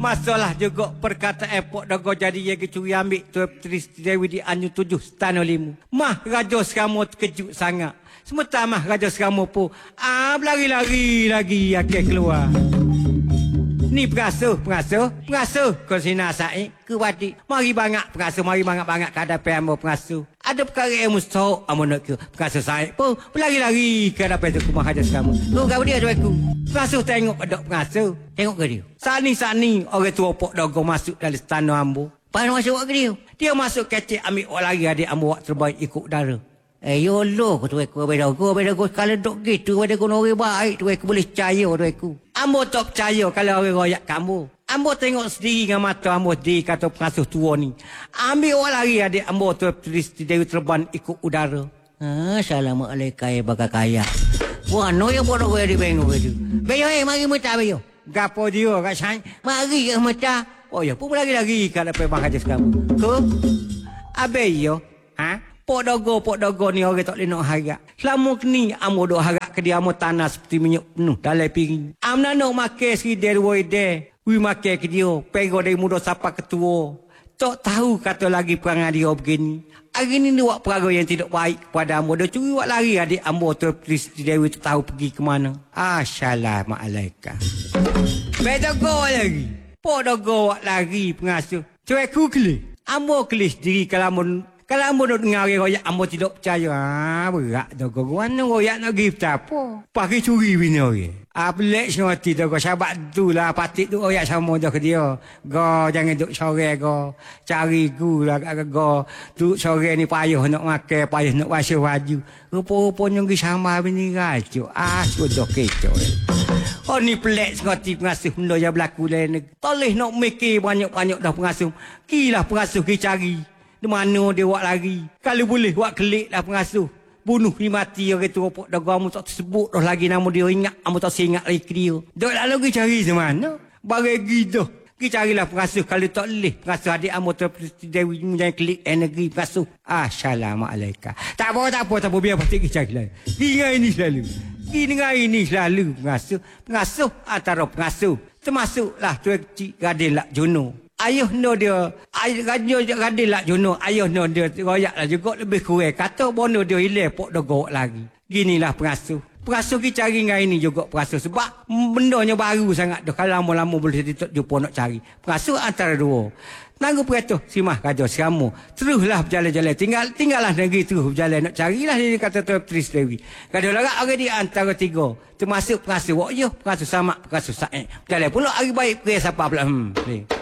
Masalah juga perkataan Pok Dogo jadi yang curi ambil Tuan Trisi Dewi di Anju 7 Stano 5. Mah Raja Seramo terkejut sangat. Sementara mah Raja Seramo pun berlari-lari lagi akan keluar. Ni pengasuh. Kau sina saik ke wadi. Mari banyak pengasuh, mari banyak ke hadapan ambo pengasuh. Ada perkara yang mustahak ambo nak ke. Pengasuh saik pun berlari-lari ke hadapan tu kumah Raja Seramo. Tu kau dia tuanku. Pengasuh tengok pada pengasuh. Tengok ke dia. Sani orang tua Pok Dogo masuk dalam istana ambo. Pahan masuk ke dia. Dia masuk kecil ambil orang lari adik ambo buat terbaik ikut udara. Yolo tuanku Dogo kalau dok gitu ada guna orang baik tuanku boleh percaya tuanku. Ambo tak percaya kalau orang royak kamu. Ambo tengok sendiri dengan mata ambo sendiri kata pengasuh tua ni. Ambil orang lari adik ambo tu Trisi Dewi terbang ikut udara. Assalamualaikum bagai kaya. Wah no yang bodoh gue di bengo itu. Beyo mari muta beyo. Gapo dia kat sang. Mari ke muta. Oh ya pun lagi kalau pebah aja kamu. Ke? Abeyo. Pok Dogo ni orang tak boleh nak harap. Selama ni amo dok harap ke dia amo tanah seperti minyak penuh dalam piring. Amna nak makan sidel woi wi makan ke dia. Pego dari muda sapa ketua. Tak tahu kata lagi perangai dia begini. Hari ni dia buat perkara yang tidak baik kepada ambo. Dia curi buat lari adik ambo tu Trisi Dewi tu tahu pergi ke mana. Assalamualaikum. Bedogo lagi. Pok Dogo buat lari pengasuh. Cueku kelis. Ambo kelis diri kalau ambo nak dengar royak ambo tidak percaya. Berat Dogo. Mana royak nak pergi apa? Pakai curi bina orang. Pelik sengerti Dogo. Sahabat tu lah. Patik tu royak sama dah ke dia. Go jangan duduk sore go. Cari gu lah. Go duduk sore ni payah nak makan. Payah nak basuh baju. Rupa-rupanya pergi sama bini rajuk. Sudah kecoh. Oh ni pelik sengerti pengasuh. Benda yang berlaku dalam negeri. Toleh nak mikir banyak-banyak dah pengasuh. Kilah pengasuh pergi cari. Di mana dia buat lari. Kalau boleh buat kelik lah pengasuh. Bunuh ni mati orang tu Pok Dogo. Amu tak tersebut dah lagi nama dia ingat. Amu tak ingat lagi ke dia. Dok lalu pergi cari semana. Bagi gitu. Pergi carilah pengasuh. Kalau tak boleh. Pengasuh adik amu tu Trisi Dewi jangan kelik negeri pengasuh. Assalamualaikum. Tak apa. Biar pasti pergi cari lah. Pergi dengan ini selalu. Pengasuh antara pengasuh. Termasuklah Tuan Cik Gadil Lak Jono. Ayah no dia, Gadil Lak Jono, ayah no dia royak lah juga lebih kurang. Kata bono dia hilang Pok Dogo lagi. Ginilah pengasuh. Pengasuh kita cari dengan ini juga pengasuh. Sebab bendanya baru sangat dah. Kalau lama-lama boleh jumpa nak cari. Pengasuh antara dua. Nanggu peratuh Simah Raja Seramo. Teruslah berjalan-jalan. Tinggallah negeri terus berjalan. Nak carilah dia kata Tuan Trisi Dewi. Kadang larat orang dia antara tiga. Termasuk pengasuh Wak Yoh, pengasuh Samak, pengasuh Said. Berjalan pula hari baik pergi siapa pula.